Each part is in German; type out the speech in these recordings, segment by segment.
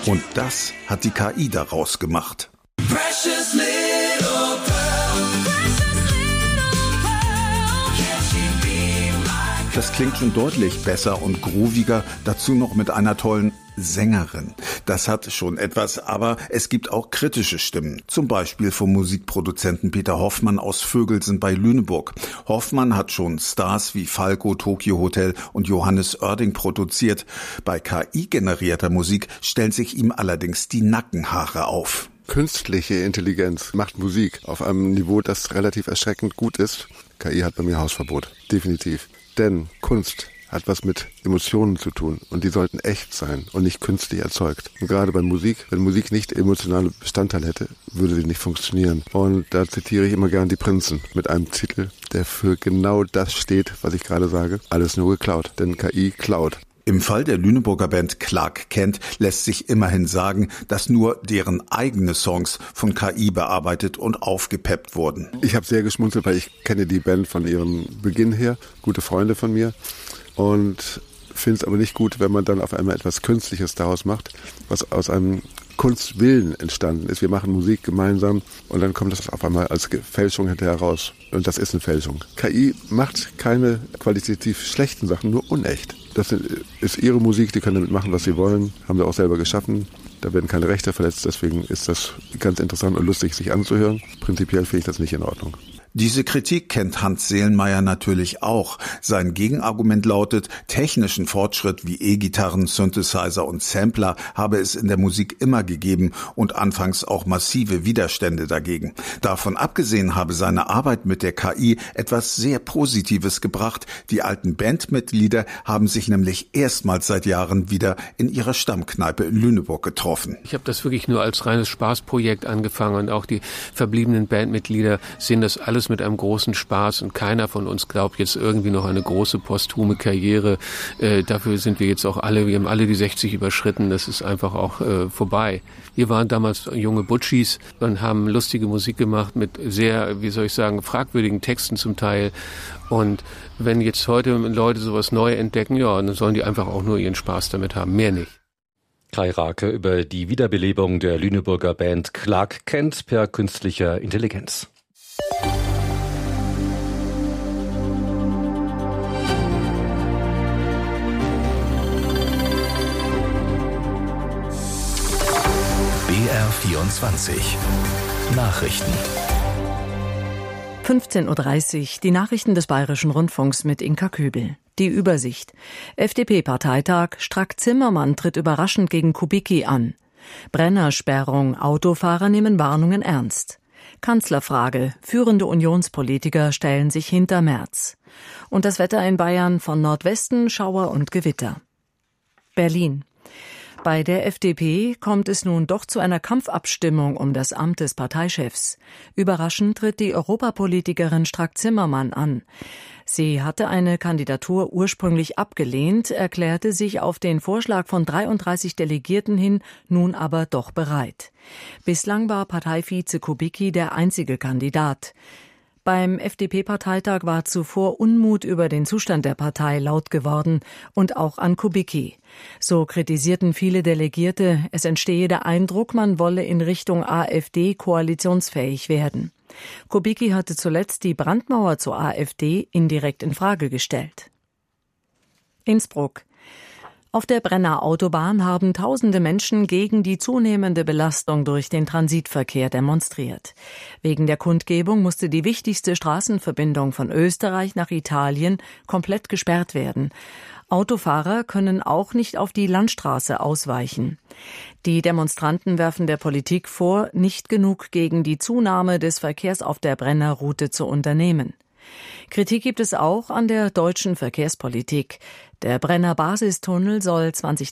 Und das hat die KI daraus gemacht. Precious little pearl, precious little pearl, can she be my... Das klingt schon deutlich besser und grooviger, dazu noch mit einer tollen Sängerin. Das hat schon etwas, aber es gibt auch kritische Stimmen. Zum Beispiel vom Musikproduzenten Peter Hoffmann aus Vögelsen bei Lüneburg. Hoffmann hat schon Stars wie Falco, Tokyo Hotel und Johannes Oerding produziert. Bei KI-generierter Musik stellen sich ihm allerdings die Nackenhaare auf. Künstliche Intelligenz macht Musik auf einem Niveau, das relativ erschreckend gut ist. KI hat bei mir Hausverbot, definitiv. Denn Kunst hat was mit Emotionen zu tun und die sollten echt sein und nicht künstlich erzeugt. Und gerade bei Musik, wenn Musik nicht emotionale Bestandteil hätte, würde sie nicht funktionieren. Und da zitiere ich immer gern die Prinzen mit einem Titel, der für genau das steht, was ich gerade sage. Alles nur geklaut, denn KI klaut. Im Fall der Lüneburger Band Clark Kent lässt sich immerhin sagen, dass nur deren eigene Songs von KI bearbeitet und aufgepeppt wurden. Ich habe sehr geschmunzelt, weil ich kenne die Band von ihrem Beginn her, gute Freunde von mir. Und finde es aber nicht gut, wenn man dann auf einmal etwas Künstliches daraus macht, was aus einem Kunstwillen entstanden ist. Wir machen Musik gemeinsam und dann kommt das auf einmal als Fälschung hinterher raus. Und das ist eine Fälschung. KI macht keine qualitativ schlechten Sachen, nur unecht. Das ist ihre Musik, die können damit machen, was sie wollen, haben sie auch selber geschaffen. Da werden keine Rechte verletzt, deswegen ist das ganz interessant und lustig, sich anzuhören. Prinzipiell finde ich das nicht in Ordnung. Diese Kritik kennt Hans Seelenmeier natürlich auch. Sein Gegenargument lautet, technischen Fortschritt wie E-Gitarren, Synthesizer und Sampler habe es in der Musik immer gegeben und anfangs auch massive Widerstände dagegen. Davon abgesehen habe seine Arbeit mit der KI etwas sehr Positives gebracht. Die alten Bandmitglieder haben sich nämlich erstmals seit Jahren wieder in ihrer Stammkneipe in Lüneburg getroffen. Ich habe das wirklich nur als reines Spaßprojekt angefangen und auch die verbliebenen Bandmitglieder sehen das alles mit einem großen Spaß und keiner von uns glaubt jetzt irgendwie noch eine große posthume Karriere. Dafür sind wir jetzt auch alle, wir haben alle die 60 überschritten, das ist einfach auch vorbei. Wir waren damals junge Butchis und haben lustige Musik gemacht mit sehr, wie soll ich sagen, fragwürdigen Texten zum Teil. Und wenn jetzt heute Leute sowas neu entdecken, ja, dann sollen die einfach auch nur ihren Spaß damit haben, mehr nicht. Kai Rake über die Wiederbelebung der Lüneburger Band Clark Kent per künstlicher Intelligenz. BR24 Nachrichten. 15:30 Uhr, die Nachrichten des Bayerischen Rundfunks mit Inka Köbel. Die Übersicht. FDP-Parteitag, Strack-Zimmermann tritt überraschend gegen Kubicki an. Brennersperrung, Autofahrer nehmen Warnungen ernst. Kanzlerfrage, führende Unionspolitiker stellen sich hinter Merz. Und das Wetter in Bayern von Nordwesten, Schauer und Gewitter. Berlin. Bei der FDP kommt es nun doch zu einer Kampfabstimmung um das Amt des Parteichefs. Überraschend tritt die Europapolitikerin Strack-Zimmermann an. Sie hatte eine Kandidatur ursprünglich abgelehnt, erklärte sich auf den Vorschlag von 33 Delegierten hin nun aber doch bereit. Bislang war Parteivize Kubicki der einzige Kandidat. Beim FDP-Parteitag war zuvor Unmut über den Zustand der Partei laut geworden und auch an Kubicki. So kritisierten viele Delegierte, es entstehe der Eindruck, man wolle in Richtung AfD koalitionsfähig werden. Kubicki hatte zuletzt die Brandmauer zur AfD indirekt in Frage gestellt. Innsbruck. Auf der Brenner Autobahn haben tausende Menschen gegen die zunehmende Belastung durch den Transitverkehr demonstriert. Wegen der Kundgebung musste die wichtigste Straßenverbindung von Österreich nach Italien komplett gesperrt werden. Autofahrer können auch nicht auf die Landstraße ausweichen. Die Demonstranten werfen der Politik vor, nicht genug gegen die Zunahme des Verkehrs auf der Brennerroute zu unternehmen. Kritik gibt es auch an der deutschen Verkehrspolitik. Der Brenner Basistunnel soll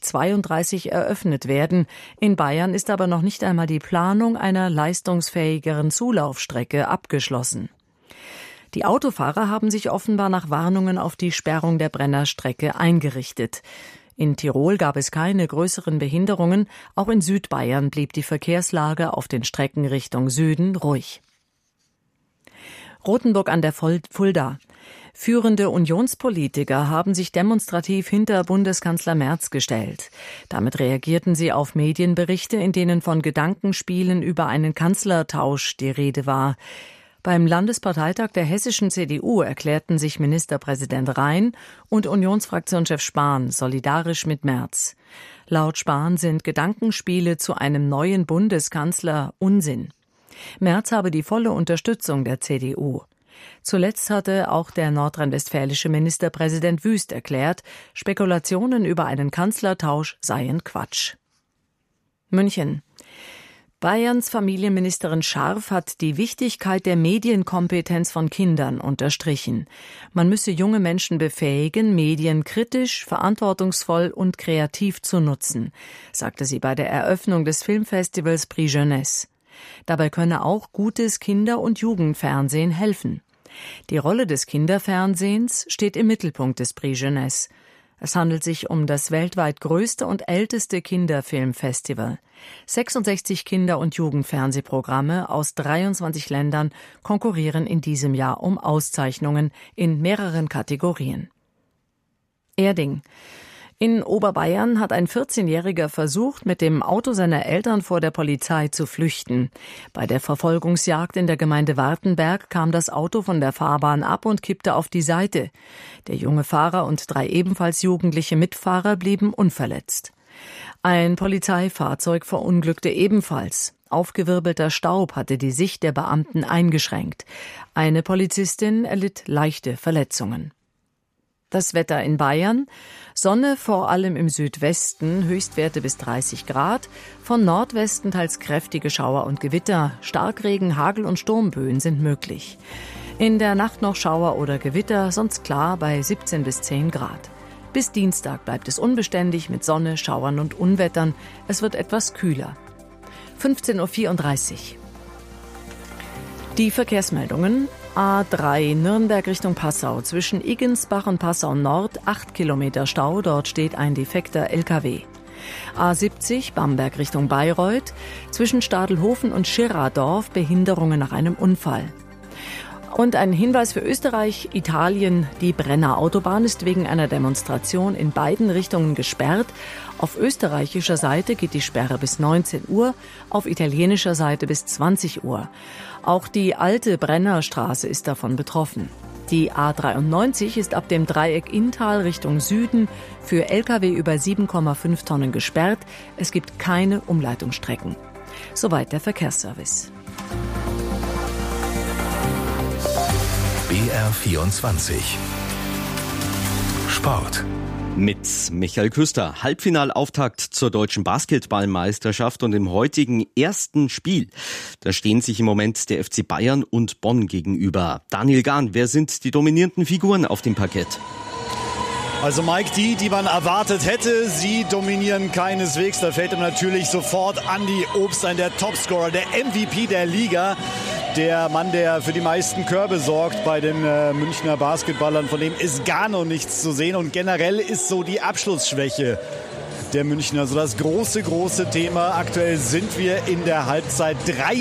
2032 eröffnet werden. In Bayern ist aber noch nicht einmal die Planung einer leistungsfähigeren Zulaufstrecke abgeschlossen. Die Autofahrer haben sich offenbar nach Warnungen auf die Sperrung der Brennerstrecke eingerichtet. In Tirol gab es keine größeren Behinderungen. Auch in Südbayern blieb die Verkehrslage auf den Strecken Richtung Süden ruhig. Rothenburg an der Fulda. Führende Unionspolitiker haben sich demonstrativ hinter Bundeskanzler Merz gestellt. Damit reagierten sie auf Medienberichte, in denen von Gedankenspielen über einen Kanzlertausch die Rede war. Beim Landesparteitag der hessischen CDU erklärten sich Ministerpräsident Rhein und Unionsfraktionschef Spahn solidarisch mit Merz. Laut Spahn sind Gedankenspiele zu einem neuen Bundeskanzler Unsinn. Merz habe die volle Unterstützung der CDU. Zuletzt hatte auch der nordrhein-westfälische Ministerpräsident Wüst erklärt, Spekulationen über einen Kanzlertausch seien Quatsch. München. Bayerns Familienministerin Scharf hat die Wichtigkeit der Medienkompetenz von Kindern unterstrichen. Man müsse junge Menschen befähigen, Medien kritisch, verantwortungsvoll und kreativ zu nutzen, sagte sie bei der Eröffnung des Filmfestivals Prix Jeunesse. Dabei könne auch gutes Kinder- und Jugendfernsehen helfen. Die Rolle des Kinderfernsehens steht im Mittelpunkt des Prix Jeunesse. Es handelt sich um das weltweit größte und älteste Kinderfilmfestival. 66 Kinder- und Jugendfernsehprogramme aus 23 Ländern konkurrieren in diesem Jahr um Auszeichnungen in mehreren Kategorien. Erding. In Oberbayern hat ein 14-Jähriger versucht, mit dem Auto seiner Eltern vor der Polizei zu flüchten. Bei der Verfolgungsjagd in der Gemeinde Wartenberg kam das Auto von der Fahrbahn ab und kippte auf die Seite. Der junge Fahrer und 3 ebenfalls jugendliche Mitfahrer blieben unverletzt. Ein Polizeifahrzeug verunglückte ebenfalls. Aufgewirbelter Staub hatte die Sicht der Beamten eingeschränkt. Eine Polizistin erlitt leichte Verletzungen. Das Wetter in Bayern. Sonne vor allem im Südwesten, Höchstwerte bis 30 Grad. Von Nordwesten teils kräftige Schauer und Gewitter. Starkregen, Hagel und Sturmböen sind möglich. In der Nacht noch Schauer oder Gewitter, sonst klar bei 17 bis 10 Grad. Bis Dienstag bleibt es unbeständig mit Sonne, Schauern und Unwettern. Es wird etwas kühler. 15.34 Uhr. Die Verkehrsmeldungen. A3 Nürnberg Richtung Passau. Zwischen Iggensbach und Passau Nord 8 Kilometer Stau. Dort steht ein defekter LKW. A70 Bamberg Richtung Bayreuth. Zwischen Stadelhofen und Schirradorf Behinderungen nach einem Unfall. Und ein Hinweis für Österreich, Italien. Die Brenner Autobahn ist wegen einer Demonstration in beiden Richtungen gesperrt. Auf österreichischer Seite geht die Sperre bis 19 Uhr, auf italienischer Seite bis 20 Uhr. Auch die alte Brennerstraße ist davon betroffen. Die A93 ist ab dem Dreieck Inntal Richtung Süden für Lkw über 7,5 Tonnen gesperrt. Es gibt keine Umleitungsstrecken. Soweit der Verkehrsservice. BR24 Sport. Mit Michael Küster. Halbfinalauftakt zur deutschen Basketballmeisterschaft und im heutigen ersten Spiel. Da stehen sich im Moment der FC Bayern und Bonn gegenüber. Daniel Gahn, wer sind die dominierenden Figuren auf dem Parkett? Also Mike, die man erwartet hätte, sie dominieren keineswegs. Da fällt ihm natürlich sofort Andi Obst ein, der Topscorer, der MVP der Liga. Der Mann, der für die meisten Körbe sorgt bei den Münchner Basketballern, von dem ist gar noch nichts zu sehen. Und generell ist so die Abschlussschwäche der Münchner so das große Thema. Aktuell sind wir in der Halbzeit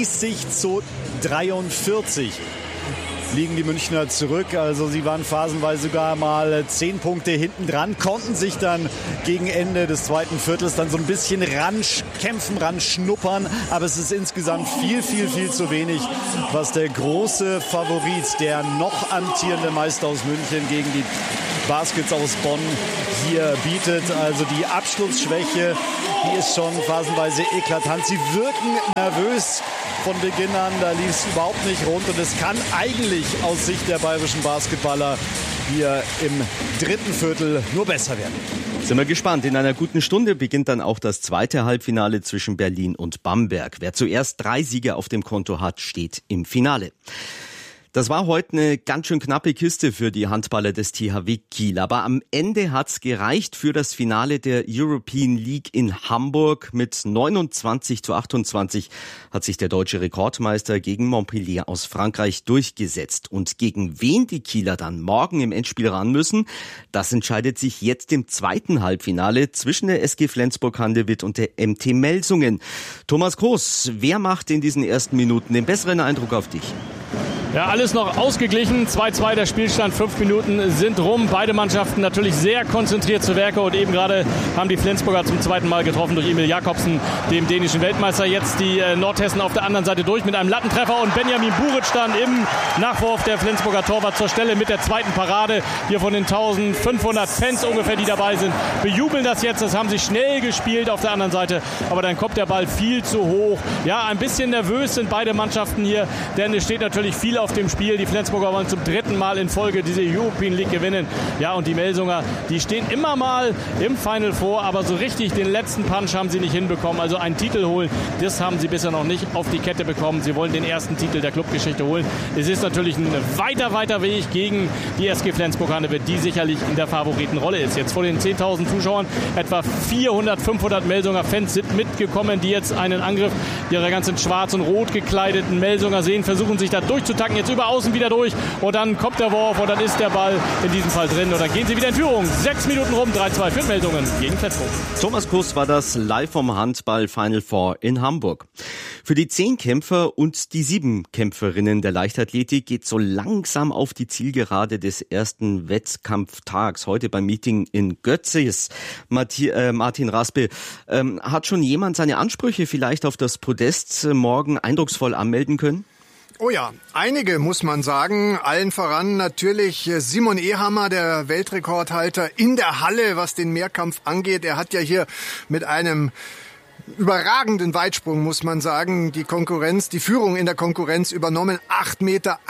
30-43. Liegen die Münchner zurück. Also sie waren phasenweise sogar mal 10 Punkte hinten dran, konnten sich dann gegen Ende des zweiten Viertels dann so ein bisschen ranschnuppern. Aber es ist insgesamt viel zu wenig, was der große Favorit, der noch amtierende Meister aus München gegen die Baskets aus Bonn hier bietet. Also die Abschlussschwäche, die ist schon phasenweise eklatant. Sie wirken nervös von Beginn an, da lief es überhaupt nicht rund und es kann eigentlich aus Sicht der bayerischen Basketballer hier im dritten Viertel nur besser werden. Sind wir gespannt. In einer guten Stunde beginnt dann auch das zweite Halbfinale zwischen Berlin und Bamberg. Wer zuerst 3 Siege auf dem Konto hat, steht im Finale. Das war heute eine ganz schön knappe Kiste für die Handballer des THW Kiel. Aber am Ende hat's gereicht für das Finale der European League in Hamburg. Mit 29-28 hat sich der deutsche Rekordmeister gegen Montpellier aus Frankreich durchgesetzt. Und gegen wen die Kieler dann morgen im Endspiel ran müssen, das entscheidet sich jetzt im zweiten Halbfinale zwischen der SG Flensburg-Handewitt und der MT Melsungen. Thomas Groß, wer macht in diesen ersten Minuten den besseren Eindruck auf dich? Ja, alles noch ausgeglichen. 2-2 der Spielstand, 5 Minuten sind rum. Beide Mannschaften natürlich sehr konzentriert zu Werke und eben gerade haben die Flensburger zum zweiten Mal getroffen durch Emil Jakobsen, dem dänischen Weltmeister. Jetzt die Nordhessen auf der anderen Seite durch mit einem Lattentreffer und Benjamin Buric dann im Nachwurf der Flensburger Torwart zur Stelle mit der zweiten Parade. Hier von den 1500 Fans ungefähr, die dabei sind, bejubeln das jetzt. Das haben sie schnell gespielt auf der anderen Seite, aber dann kommt der Ball viel zu hoch. Ja, ein bisschen nervös sind beide Mannschaften hier, denn es steht natürlich viel auf dem Spiel. Die Flensburger wollen zum 3. Mal in Folge diese European League gewinnen. Ja, und die Melsunger, die stehen immer mal im Final Four, aber so richtig den letzten Punch haben sie nicht hinbekommen. Also einen Titel holen, das haben sie bisher noch nicht auf die Kette bekommen. Sie wollen den ersten Titel der Clubgeschichte holen. Es ist natürlich ein weiter Weg gegen die SG Flensburg-Handewitt, die sicherlich in der Favoritenrolle ist. Jetzt vor den 10.000 Zuschauern, etwa 400, 500 Melsunger Fans sind mitgekommen, die jetzt einen Angriff ihrer ganzen schwarz und rot gekleideten Melsunger sehen, versuchen sich da durchzutacken, jetzt über außen wieder durch und dann kommt der Wurf und dann ist der Ball in diesem Fall drin und dann gehen sie wieder in Führung. 6 Minuten rum, 3-2 für Melsungen gegen Flensburg. Thomas Kuss war das live vom Handball Final Four in Hamburg. Für die 10 Kämpfer und die 7 Kämpferinnen der Leichtathletik geht so langsam auf die Zielgerade des ersten Wettkampftags. Heute beim Meeting in Götzis. Martin Raspe, hat schon jemand seine Ansprüche vielleicht auf das Podest morgen eindrucksvoll anmelden können? Oh ja, einige muss man sagen. Allen voran natürlich Simon Ehammer, der Weltrekordhalter in der Halle, was den Mehrkampf angeht. Er hat ja hier mit einem überragenden Weitsprung, muss man sagen, die Führung in der Konkurrenz übernommen. 8,51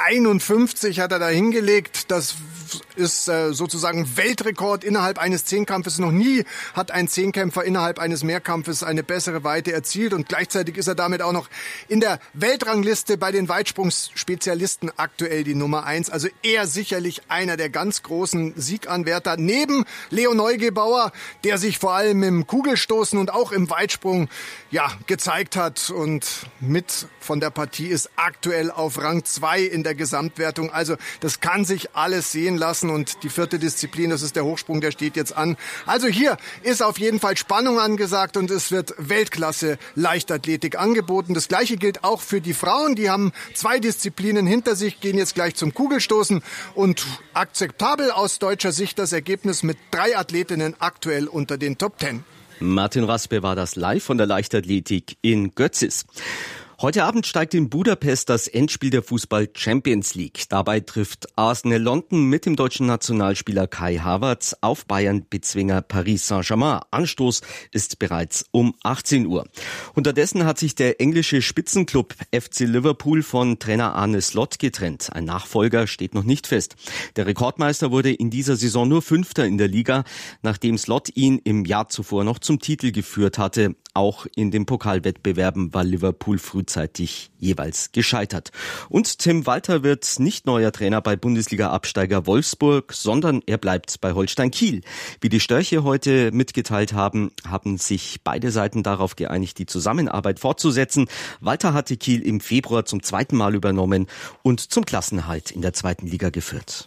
Meter hat er da hingelegt. Das ist sozusagen Weltrekord innerhalb eines Zehnkampfes. Noch nie hat ein Zehnkämpfer innerhalb eines Mehrkampfes eine bessere Weite erzielt und gleichzeitig ist er damit auch noch in der Weltrangliste bei den Weitsprungsspezialisten aktuell die Nummer 1. Also er sicherlich einer der ganz großen Sieganwärter. Neben Leo Neugebauer, der sich vor allem im Kugelstoßen und auch im Weitsprung gezeigt hat und mit von der Partie ist aktuell auf Rang 2 in der Gesamtwertung. Also das kann sich alles sehen lassen und die 4. Disziplin, das ist der Hochsprung, der steht jetzt an. Also hier ist auf jeden Fall Spannung angesagt und es wird Weltklasse Leichtathletik angeboten. Das Gleiche gilt auch für die Frauen. Die haben 2 Disziplinen hinter sich, gehen jetzt gleich zum Kugelstoßen und akzeptabel aus deutscher Sicht das Ergebnis mit 3 Athletinnen aktuell unter den Top 10. Martin Raspe war das live von der Leichtathletik in Götzis. Heute Abend steigt in Budapest das Endspiel der Fußball-Champions League. Dabei trifft Arsenal London mit dem deutschen Nationalspieler Kai Havertz auf Bayern-Bezwinger Paris Saint-Germain. Anstoß ist bereits um 18 Uhr. Unterdessen hat sich der englische Spitzenclub FC Liverpool von Trainer Arne Slot getrennt. Ein Nachfolger steht noch nicht fest. Der Rekordmeister wurde in dieser Saison nur 5. in der Liga, nachdem Slot ihn im Jahr zuvor noch zum Titel geführt hatte. Auch in den Pokalwettbewerben war Liverpool frühzeitig jeweils gescheitert. Und Tim Walter wird nicht neuer Trainer bei Bundesliga-Absteiger Wolfsburg, sondern er bleibt bei Holstein Kiel. Wie die Störche heute mitgeteilt haben, haben sich beide Seiten darauf geeinigt, die Zusammenarbeit fortzusetzen. Walter hatte Kiel im Februar zum 2. Mal übernommen und zum Klassenerhalt in der 2. Liga geführt.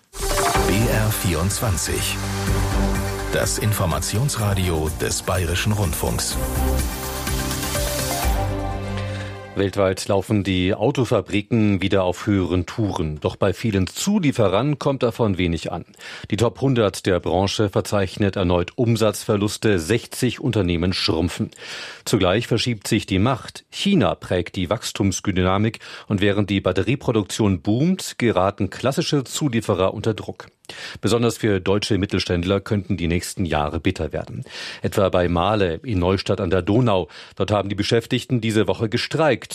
BR24. Das Informationsradio des Bayerischen Rundfunks. Weltweit laufen die Autofabriken wieder auf höheren Touren. Doch bei vielen Zulieferern kommt davon wenig an. Die Top 100 der Branche verzeichnet erneut Umsatzverluste. 60 Unternehmen schrumpfen. Zugleich verschiebt sich die Macht. China prägt die Wachstumsdynamik und während die Batterieproduktion boomt, geraten klassische Zulieferer unter Druck. Besonders für deutsche Mittelständler könnten die nächsten Jahre bitter werden. Etwa bei Mahle in Neustadt an der Donau. Dort haben die Beschäftigten diese Woche gestreikt.